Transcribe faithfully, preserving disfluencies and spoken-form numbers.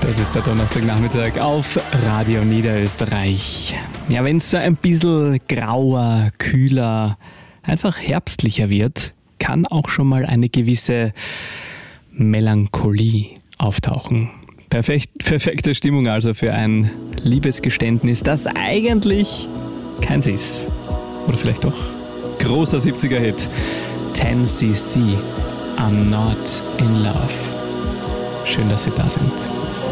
Das ist der Donnerstagnachmittag auf Radio Niederösterreich. Ja, wenn es so ein bisschen grauer, kühler, einfach herbstlicher wird, kann auch schon mal eine gewisse Melancholie auftauchen. Perfekt, perfekte Stimmung also für ein Liebesgeständnis, das eigentlich keins ist. Oder vielleicht doch. Großer siebziger-Hit. ten C C, I'm not in love. Schön, dass Sie da sind.